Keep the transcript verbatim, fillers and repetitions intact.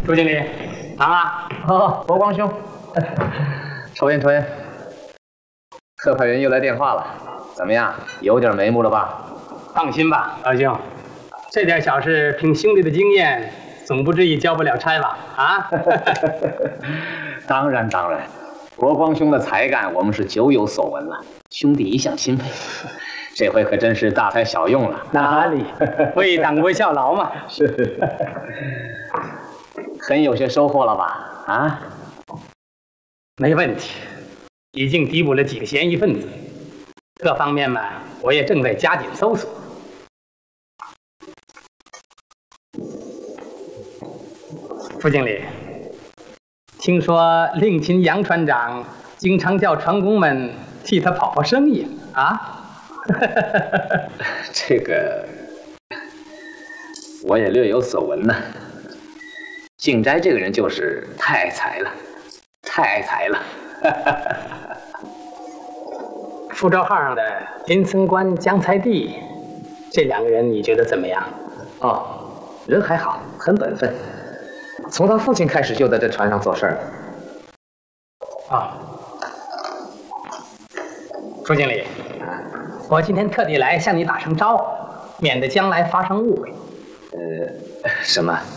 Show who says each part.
Speaker 1: 朱经理，忙啊！
Speaker 2: 哦，国光兄，抽烟抽烟。特派员又来电话了，怎么样？有点眉目了吧？
Speaker 1: 放心吧，老兄，这点小事，凭兄弟的经验，总不至于交不了差吧？啊？
Speaker 2: 当然当然，国光兄的才干，我们是久有所闻了，兄弟一向钦佩。这回可真是大材小用了。
Speaker 1: 哪里？为党国效劳嘛。
Speaker 2: 是。很有些收获了吧？啊？
Speaker 1: 没问题，已经逮捕了几个嫌疑分子，各方面嘛，我也正在加紧搜索。副经理，听说令秦杨船长经常叫船工们替他跑跑生意啊？
Speaker 2: 这个我也略有所闻呢。静斋这个人就是太爱财了，太爱财了。
Speaker 1: 副招号上的林森官、江才弟，这两个人你觉得怎么样？
Speaker 2: 哦，人还好，很本分。从他父亲开始就在这船上做事儿。
Speaker 1: 啊，朱经理，我今天特地来向你打声招呼，免得将来发生误会。
Speaker 2: 呃，什么？